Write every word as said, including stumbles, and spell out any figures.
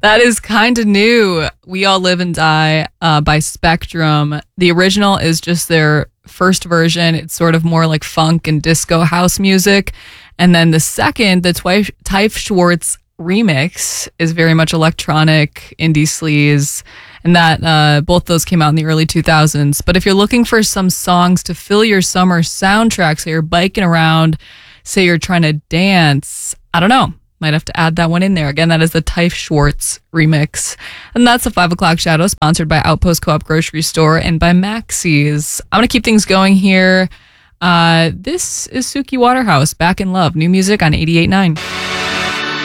That is kind of new. We All Live and Die uh, by Spectrum. The original is just their first version. It's sort of more like funk and disco house music. And then the second, the Twyfe, Tyfe Schwartz remix, is very much electronic, indie sleaze. And that uh, both those came out in the early two thousands. But if you're looking for some songs to fill your summer soundtrack, so you're biking around, say you're trying to dance, I don't know. Might have to add that one in there. Again, that is the Tyfe Schwartz remix. And that's the five o'clock Shadow, sponsored by Outpost Co-op Grocery Store and by Maxie's. I'm going to keep things going here. Uh, this is Suki Waterhouse, Back in Love. New music on eighty-eight point nine.